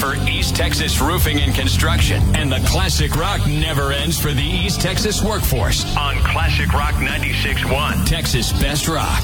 for East Texas Roofing and Construction. And the Classic Rock never ends for the East Texas workforce on Classic Rock 96.1, Texas Best Rock.